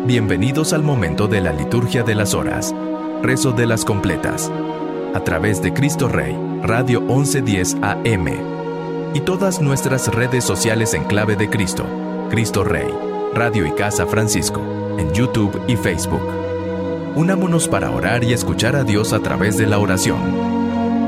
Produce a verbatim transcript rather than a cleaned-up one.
Bienvenidos al momento de la liturgia de las horas, rezo de las completas, a través de Cristo Rey, Radio once diez A M, y todas nuestras redes sociales en clave de Cristo, Cristo Rey, Radio y Casa Francisco, en YouTube y Facebook. Unámonos para orar y escuchar a Dios a través de la oración.